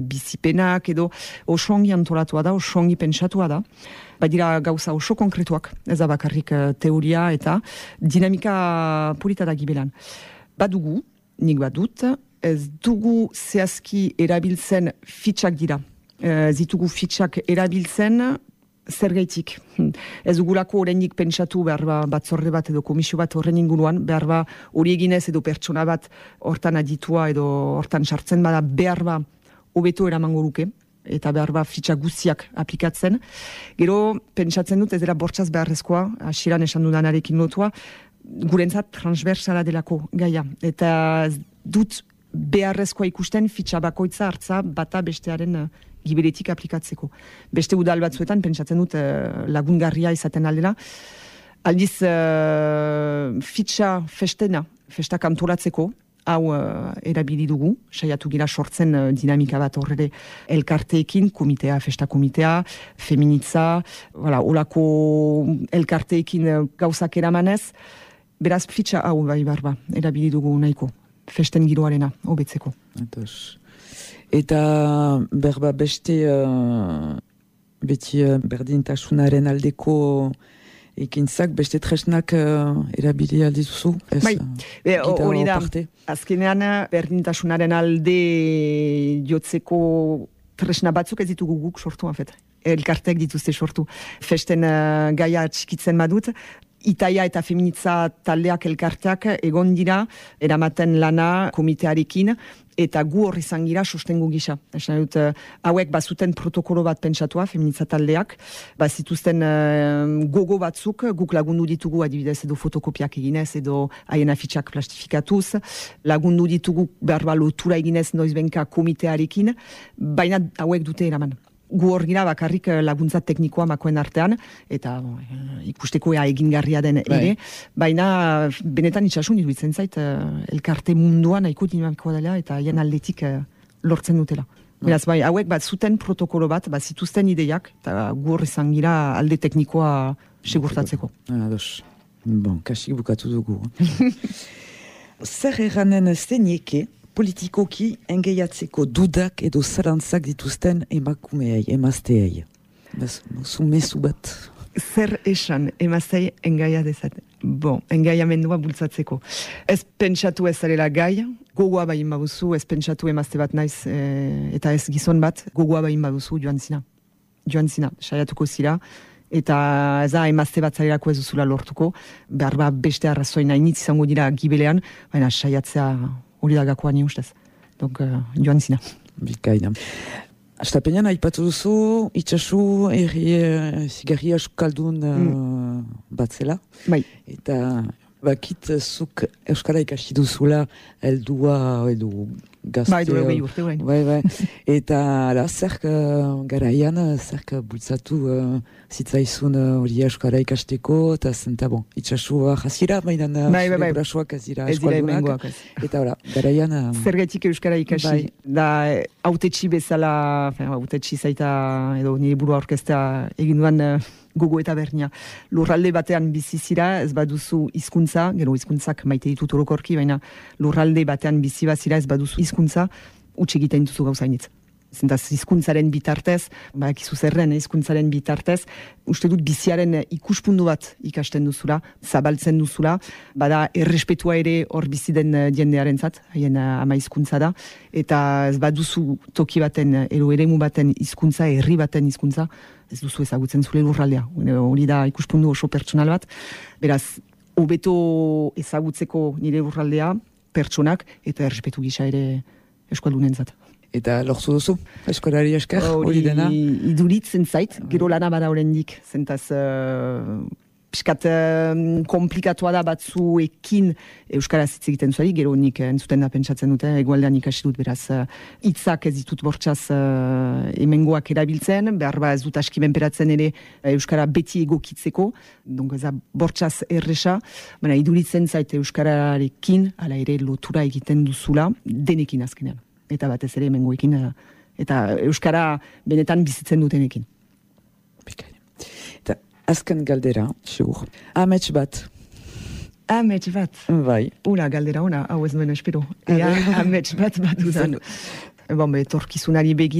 bizipenak edo oso ongi antolatua da, oso ongi pentsatua da. Badira gauza oso konkretuak, ez da bakarrik teoria eta dinamika polita da gibelan. Badugu, nik badut, ez dugu zehazki erabiltzen fitxak dira. Ez ditugu fitxak erabiltzen zergaitik. Ez dugulako oraindik pentsatu behar batzorde bat edo komisio bat horren inguruan, behar hori eginez edo pertsona bat hortan aditua edo hortan sartzen bada behar hobeto eramango luke eta behar fitxa guztiak aplikatzen. Gero, pentsatzen dut ez dela bortxaz beharrezkoa, hasieran esan dudanarekin lotua, gurentzat transversala delako gaia. Eta dut beharrezkoa ikusten fitxa bakoitza hartza bata bestearen giberetik aplikatzeko. Beste udal batzuetan pentsatzen dut lagungarria izaten aldela. Aldiz fitxa festak antolatzeko, hau erabili dugu, saiatu gira sortzen dinamika bat horre elkarteekin, festa komitea, feminitza, olako elkarteekin gauzak eramanez, beraz fitxa hau bai barba, erabili dugu nahiko, festen giroarena, hobetzeko. Eta berba beste beti berdintasunaren aldeko ekintzak, beste tresnak erabili aldizuzu? Bai, hori da, azkenean berdintasunaren alde jotzeko tresna batzuk ez ditugu guk sortu, elkartek dituzte sortu. Festen gaia txikitzen badut, Itaia eta feminitza taldeak elkarteak egon dira, eramaten lana komitearekin, eta gu horri izan gira sostengu gisa. Esan dut, hauek bazuten protokolo bat pentsatua, feminitza taldeak, bazituzten gogo batzuk, guk lagundu ditugu adibidez edo fotokopiak eginez, edo haien afitxak plastifikatuz, lagundu ditugu behar lotura eginez noizbenka komitearekin, baina hauek dute eraman. Gu hor gira bakarrik laguntza teknikoa makoen artean, eta ikusteko egingarria den ere, baina benetan itxasun iruditzen zait, elkarte mundua nahiko dinamikoa dela, eta haien aldetik lortzen dutela. Beraz, bai, hauek bat zuten protokolo bat zituzten ideiak, eta gu hor izan gira alde teknikoa segurtatzeko. Bon, kasik bukatu dugu. Zer erranen zenieke, politikoki engeiatzeko dudak edo zarantzak dituzten emakumeei, emazteei. Zu mezu bat. Zer esan emaztei engaia dezaten? Bon, engaiamendua bultzatzeko. Ez pentsatu ez zarela gai, gogoa bain baduzu, ez pentsatu emazte bat naiz eta ez gizon bat, gogoa bain baduzu joan zina, saiatuko zira. Eta ez da emazte bat zarelako ez duzula lortuko, behar beste arrazoina initz izango dira gibelean, baina saiatzea hori da gakoa ni ustez. Donc, joan zina. Bikaina. Astapenean, aipatu duzu, itxasu zigarria euskaldun bat zela. Bai. Eta bakit zuk euskara ikasi duzula heldua edo gazte. Bai, dure behi urte guen. Bai. Eta zerk garaian, zerk bultzatu zitzaizun hori euskara ikasteko, eta zenta bon, itxasu jazira, mainan brasoak ez dira euskaldunak. Eta garaian... Zergetik euskara ikasi. Da, autetxi bezala, autetxi zaita, edo nire burua orkestea egin duan gogo eta bernia. Lurralde batean bizizira, ez baduzu hizkuntza, gero hizkuntzak maite ditut orokorki, baina lurralde batean bizi bazira ez baduzu hizkuntza, utxe egiten duzu gauzainitz. Zentaz, hizkuntzaren bitartez, bakizu zerren hizkuntzaren bitartez, uste dut biziaren ikuspundu bat ikasten duzula, zabaltzen duzula, bada errespetua ere hor bizi den jendearen zat, haien ama hizkuntza da, eta ez baduzu toki baten, eremu baten hizkuntza, herri baten hizkuntza, ez duzu ezagutzen zule lurraldea. Hori da ikuspundu oso pertsonal bat, beraz, hobeto ezagutzeko nire lurraldea, pertsonak, eta errespetu gisa ere euskaldunen zat. Eta lortu duzu, eskolari esker, hori dena? Iduritzen zait, gero lana bada horrendik, zentaz piskat komplikatua da batzuekin euskaraz hitz egiten zuari, gero nik entzuten da pentsatzen dute, egualdean ikasi dut beraz hitzak ez ditut bortxaz hemengoak erabiltzen, behar ez dut aski benperatzen ere euskara beti egokitzeko, donc ez da bortxaz erresa, baina iduritzen zait euskararekin, ala ere lotura egiten duzula, denekin azkenean. Eta batez ere hemengoekin, eta euskara benetan bizitzen dutenekin. Eta azken galdera, segur. Amets bat. Amets bat? Bai. Ula, galdera ona, hau ez duen espero. Ea, amets bat dudan. etorkizunari begira